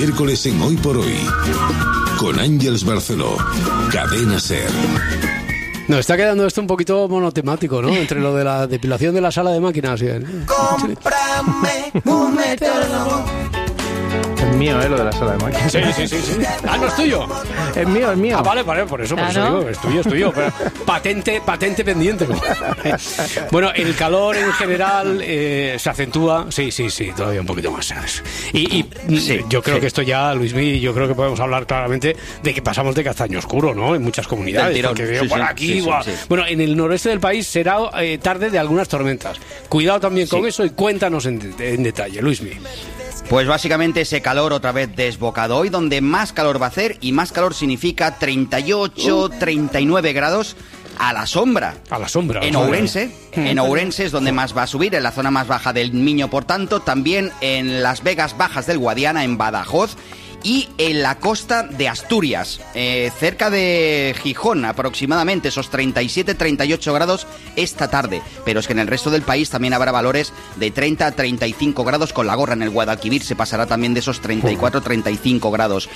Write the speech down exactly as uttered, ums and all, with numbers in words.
miércoles en Hoy por Hoy. Con Ángeles Barceló, Cadena SER. Nos está quedando esto un poquito monotemático, ¿no? Entre lo de la depilación de la sala de máquinas y el... Cómprame un meteólogo. Es mío, ¿eh? Lo de la sala de máquinas. Sí, sí, sí, sí. Ah, no es tuyo. Es mío, es mío. Ah, vale, vale, por eso, por Claro. eso digo, es tuyo, es tuyo. Pero patente, patente pendiente. Bueno, el calor en general eh, se acentúa. Sí, sí, sí, todavía un poquito más, ¿sabes? Y, y Sí, yo creo sí. que esto ya, Luismi, yo creo que podemos hablar claramente de que pasamos de castaño oscuro, ¿no? En muchas comunidades. Del tirón. Porque veo Sí, por sí, aquí, sí, sí, guau. sí. Bueno, en el noroeste del país será eh, tarde de algunas tormentas. Cuidado también con Sí. eso y cuéntanos en, en detalle, Luismi. Pues básicamente ese calor otra vez desbocado. Hoy donde más calor va a hacer, y más calor significa treinta y ocho, treinta y nueve grados a la sombra. A la sombra. En o sea, Ourense, en Ourense es donde más va a subir, en la zona más baja del Miño, por tanto, también en las Vegas Bajas del Guadiana, en Badajoz, y en la costa de Asturias, eh, cerca de Gijón, aproximadamente esos treinta y siete, treinta y ocho grados esta tarde. Pero es que en el resto del país también habrá valores de treinta a treinta y cinco grados, con la gorra en el Guadalquivir se pasará también de esos treinta y cuatro, treinta y cinco grados.